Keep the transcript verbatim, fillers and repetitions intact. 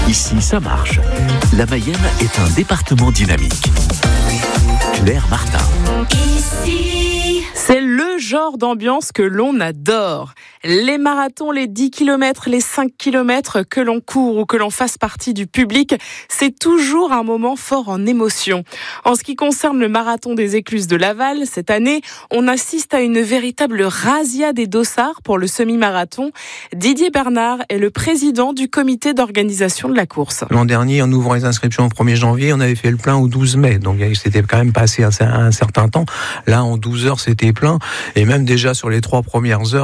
Ici, ça marche. La Mayenne est un département dynamique. Claire Martin. Ici, c'est le genre d'ambiance que l'on adore. Les marathons, les dix kilomètres, les cinq kilomètres, que l'on court ou que l'on fasse partie du public, c'est toujours un moment fort en émotion. En ce qui concerne le marathon des Écluses de Laval, cette année, on assiste à une véritable razzia des dossards pour le semi-marathon. Didier Bernard est le président du comité d'organisation de la course. L'an dernier, en ouvrant les inscriptions au premier janvier, on avait fait le plein au douze mai, donc c'était quand même passé un certain temps. Là, en douze heures, c'était plein, et même déjà sur les trois premières heures,